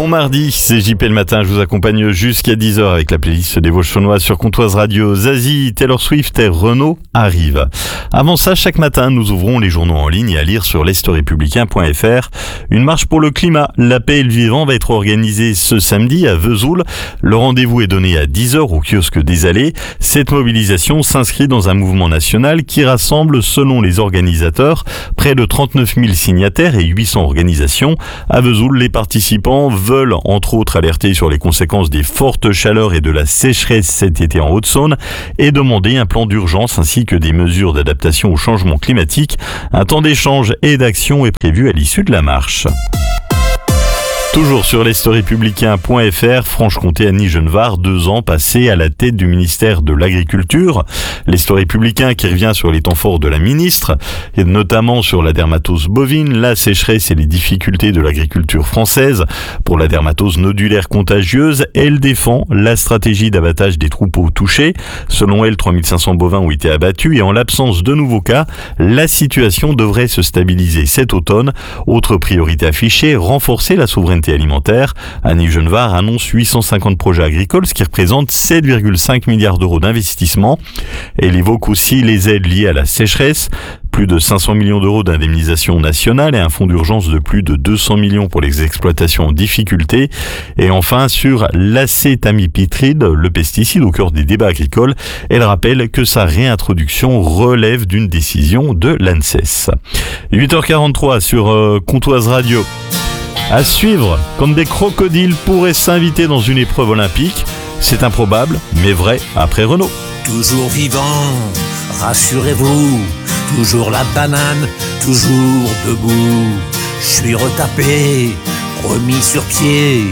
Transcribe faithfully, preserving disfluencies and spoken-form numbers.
mardi, c'est J P le matin, je vous accompagne jusqu'à dix heures avec la playlist des Vosges-Chaulnois sur Comtoise Radio. Zazie, Taylor Swift et Renaud arrivent. Avant ça, chaque matin, nous ouvrons les journaux en ligne et à lire sur l'est républicain point f r. Une marche pour le climat, la paix et le vivant va être organisée ce samedi à Vesoul. Le rendez-vous est donné à dix heures au kiosque des Allées. Cette mobilisation s'inscrit dans un mouvement national qui rassemble, selon les organisateurs, près de trente-neuf mille signataires et huit cents organisations. À Vesoul, les participants veulent entre autres alerter sur les conséquences des fortes chaleurs et de la sécheresse cet été en Haute-Saône et demander un plan d'urgence ainsi que des mesures d'adaptation au changement climatique. Un temps d'échange et d'action est prévu à l'issue de la marche. Toujours sur l'est républicain point f r, Franche-Comté, Annie Genevard, deux ans passés à la tête du ministère de l'Agriculture. L'est républicain qui revient sur les temps forts de la ministre, et notamment sur la dermatose bovine, la sécheresse et les difficultés de l'agriculture française. Pour la dermatose nodulaire contagieuse, elle défend la stratégie d'abattage des troupeaux touchés. Selon elle, trois mille cinq cents bovins ont été abattus et en l'absence de nouveaux cas, la situation devrait se stabiliser cet automne. Autre priorité affichée, renforcer la souveraineté alimentaire. Annie Genevard annonce huit cent cinquante projets agricoles, ce qui représente sept virgule cinq milliards d'euros d'investissement. Elle évoque aussi les aides liées à la sécheresse. Plus de cinq cents millions d'euros d'indemnisation nationale et un fonds d'urgence de plus de deux cents millions pour les exploitations en difficulté. Et enfin, sur l'acétamipitride, le pesticide au cœur des débats agricoles, elle rappelle que sa réintroduction relève d'une décision de l'ANSES. huit heures quarante-trois sur euh, Comtoise Radio. À suivre, comme des crocodiles pourraient s'inviter dans une épreuve olympique. C'est improbable, mais vrai après Renaud. Toujours vivant, rassurez-vous, toujours la banane, toujours debout. Je suis retapé, remis sur pied.